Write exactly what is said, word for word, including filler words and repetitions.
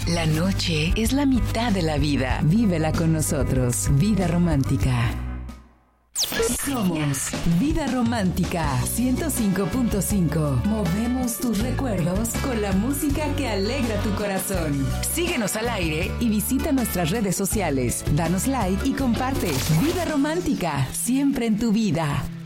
La noche es la mitad de la vida. Vívela con nosotros. Vida Romántica. Somos Vida Romántica ciento cinco punto cinco. Movemos tus recuerdos con la música que alegra tu corazón. Síguenos al aire y visita nuestras redes sociales. Danos like y comparte. Vida Romántica, siempre en tu vida.